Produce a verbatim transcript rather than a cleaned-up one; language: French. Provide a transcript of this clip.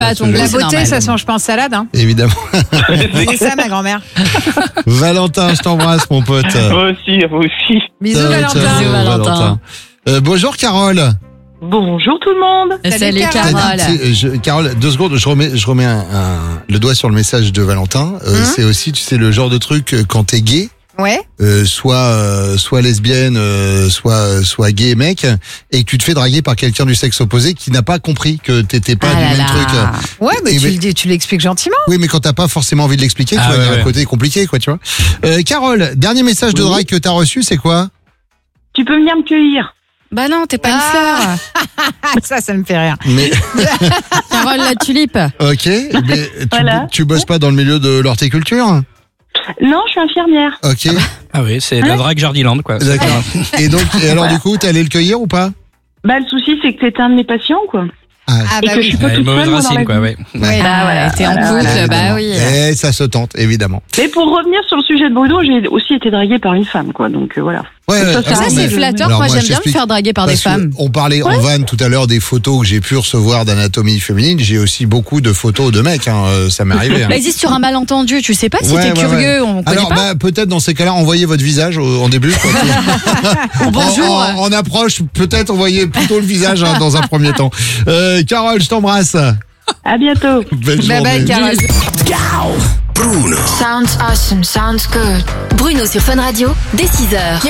Pas ton goût, La c'est beauté, normal. ça change pas en salade. Hein. Évidemment. C'est ça, ma grand-mère. Valentin, je t'embrasse, mon pote. Moi aussi, vous aussi. Bisous, Ciao, Valentin. ciao, Bisous, Valentin. Euh, bonjour, Carole. Bonjour tout le monde. Salut, Salut, Carole. Carole. T'as dit, tu sais, je- Carole, deux secondes, je remets, je remets un, un- le doigt sur le message de Valentin. Euh, Hum. C'est aussi, tu sais, le genre de truc euh, quand t'es gay, Ouais. euh, soit euh, soit lesbienne, euh, soit soit gay mec, et que tu te fais draguer par quelqu'un du sexe opposé qui n'a pas compris que t'étais pas Ah du là même là. truc. Ouais, mais Et tu, mais- le dis, tu l'expliques gentiment. Oui, mais quand t'as pas forcément envie de l'expliquer, tu Ah vois, il y a ouais, un ouais. côté compliqué, quoi, tu vois. Euh, Carole, dernier message de Oui. drague que t'as reçu, c'est quoi? Tu peux venir me cueillir. Bah non, t'es pas une fleur. Ah, ça, ça me fait rire. Mais Carole la tulipe. ok, mais tu, Voilà. tu bosses pas dans le milieu de l'horticulture? Non, je suis infirmière. Ok, Ah oui, c'est la drague Jardiland, quoi. d'accord. Et donc, et alors du coup, t'es allé le cueillir ou pas? Bah, le souci, c'est que t'es un de mes patients, quoi. Ah, Ah, Et bah que je oui. suis pas Ouais, une toute mauvaise seule, moi, dans racine, la quoi, vie. ouais. Ouais, Ah, voilà. t'es en couple, bah oui. Et ça se tente, évidemment. Mais pour revenir sur le sujet de Bruno, j'ai aussi été draguée par une femme, quoi. Donc euh, voilà. Ouais, Ça, ouais, ça, ah Ça, non, c'est mais- flatteur. Alors, Moi, moi, j'aime je bien me t'explique. faire draguer par des Parce que femmes. on parlait en vanne tout à l'heure des photos que j'ai pu recevoir d'anatomie féminine. J'ai aussi beaucoup de photos de mecs, hein, euh, ça m'est arrivé. hein. Bah, existe sur un malentendu, tu sais pas si Ouais, t'es ouais, curieux, on connaît Alors, pas. bah, peut-être dans ces cas-là, envoyez votre visage au- en début. quoi. Bonjour. En, en- en approche, peut-être envoyez plutôt le visage hein, dans un premier temps. Euh, Carole, je t'embrasse. À bientôt. Belle Bye journée. bye, Carole. Sounds awesome, sounds good. Bruno sur Fun Radio, dès six heures.